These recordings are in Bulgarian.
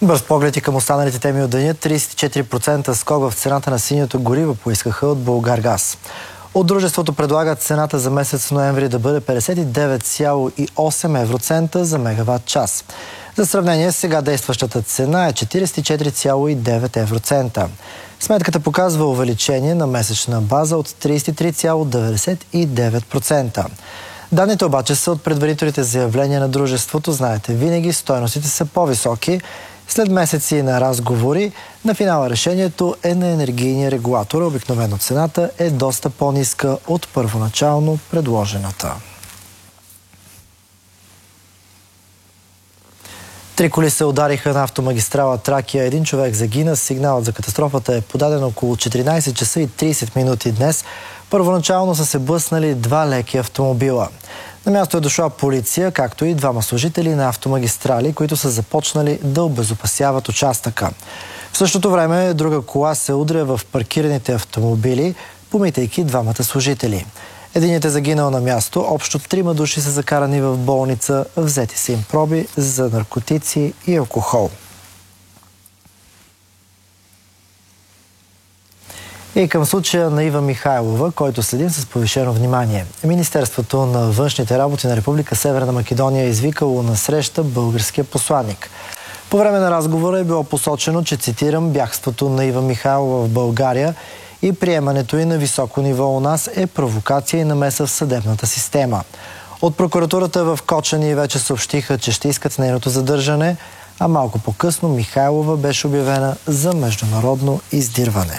Бърз поглед и към останалите теми от деня. 34% скок в цената на синьото гориво поискаха от Булгаргаз. От дружеството предлагат цената за месец ноември да бъде 59,8 евроцента за мегаватт час. За сравнение, сега действащата цена е 44,9 евроцента. Сметката показва увеличение на месечна база от 33,99%. Данните обаче са от предварителните заявления на дружеството. Знаете, винаги стойностите са по-високи. След месеци на разговори, на финала решението е на енергийния регулатор. Обикновено цената е доста по-ниска от първоначално предложената. 3 коли се удариха на автомагистрала Тракия. Един човек загина. Сигналът за катастрофата е подаден около 14 часа и 30 минути днес. Първоначално са се блъснали 2 леки автомобила. На място е дошла полиция, както и 2 служители на автомагистрали, които са започнали да обезопасяват участъка. В същото време друга кола се удря в паркираните автомобили, помитайки 2 служители. Единият е загинал на място. Общо 3 души са закарани в болница. Взети са им проби за наркотици и алкохол. И към случая на Ива Михайлова, който следим с повишено внимание. Министерството на външните работи на Република Северна Македония е извикало на среща българския посланник. По време на разговора е било посочено, че, цитирам, бягството на Ива Михайлова в България и приемането й на високо ниво у нас е провокация и намеса в съдебната система. От прокуратурата в Кочани вече съобщиха, че ще искат нейното задържане, а малко по-късно Михайлова беше обявена за международно издирване.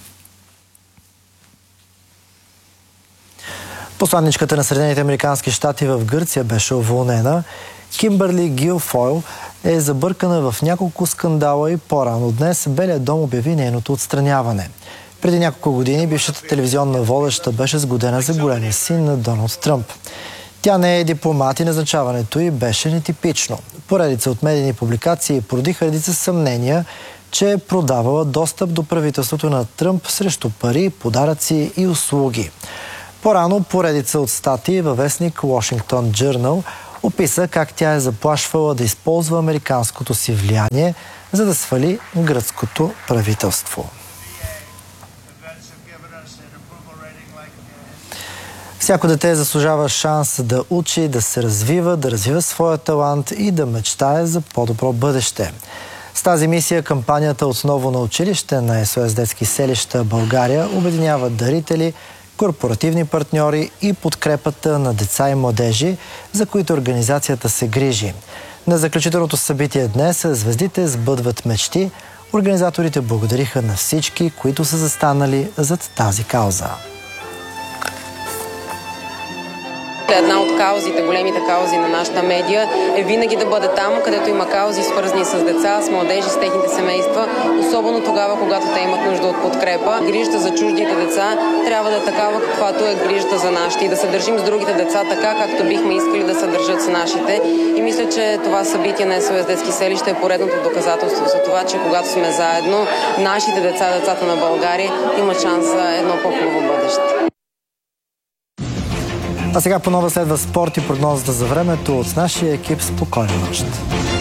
Посланничката на Съединените американски щати в Гърция беше уволнена. Кимбърли Гилфойл е забъркана в няколко скандала и по-рано днес Белият дом обяви нейното отстраняване. Преди няколко години бившата телевизионна водеща беше сгодена за големия син на Доналд Тръмп. Тя не е дипломат и назначаването й беше нетипично. Поредица от медийни публикации породиха редица съмнения, че е продавала достъп до правителството на Тръмп срещу пари, подаръци и услуги. По-рано поредица от статии във вестник Washington Journal описа как тя е заплашвала да използва американското си влияние, за да свали гръцкото правителство. Всяко дете заслужава шанс да учи, да се развива, да развива своя талант и да мечтае за по-добро бъдеще. С тази мисия кампанията "Отново на училище" на СОС Детски селища България обединява дарители, корпоративни партньори и подкрепата на деца и младежи, за които организацията се грижи. На заключителното събитие днес звездите сбъдват мечти. Организаторите благодариха на всички, които са застанали зад тази кауза. Една от каузите, големите каузи на нашата медия е винаги да бъде там, където има каузи, свързани с деца, с младежи, с техните семейства, особено тогава, когато те имат нужда от подкрепа. Грижата за чуждите деца трябва да е такава, каквато е грижата за нашите, и да се държим с другите деца така, както бихме искали да се държат с нашите. И мисля, че това събитие на СОС Детски селища е поредното доказателство за това, че когато сме заедно, нашите деца, децата на България, имат шанс за едно по-хубаво бъдеще. А сега по нова следва спорт и прогнозата за времето от нашия екип. Спокойна нощ!